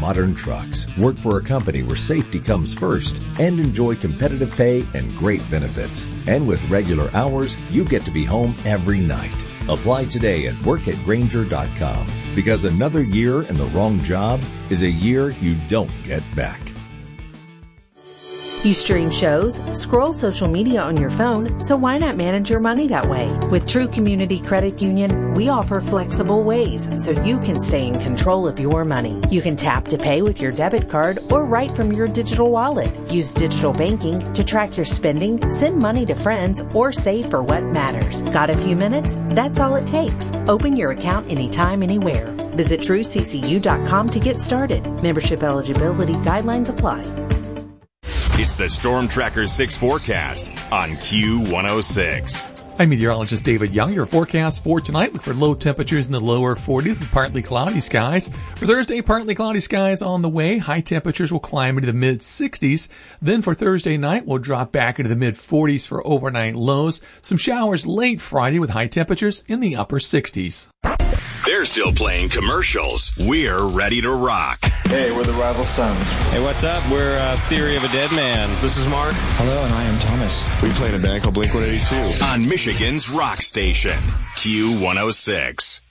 modern trucks, work for a company where safety comes first, and enjoy competitive pay and great benefits. And with regular hours, you get to be home every night. Apply today at work@Grainger.com, because another year in the wrong job is a year you don't get back. You stream shows, scroll social media on your phone, so why not manage your money that way? With True Community Credit Union, we offer flexible ways so you can stay in control of your money. You can tap to pay with your debit card or right from your digital wallet. Use digital banking to track your spending, send money to friends, or save for what matters. Got a few minutes? That's all it takes. Open your account anytime, anywhere. Visit TrueCCU.com to get started. Membership eligibility guidelines apply. It's the Storm Tracker 6 forecast on Q106. I'm meteorologist David Young. Your forecast for tonight, look for low temperatures in the lower 40s with partly cloudy skies. For Thursday, partly cloudy skies on the way. High temperatures will climb into the mid-60s. Then for Thursday night, we'll drop back into the mid-40s for overnight lows. Some showers late Friday with high temperatures in the upper 60s. They're still playing commercials. We're ready to rock. Hey, we're the Rival Sons. Hey, what's up? We're Theory of a Dead Man. This is Mark. Hello, and I am Thomas. We play in a band called Blink-182. On Michigan's rock station, Q106.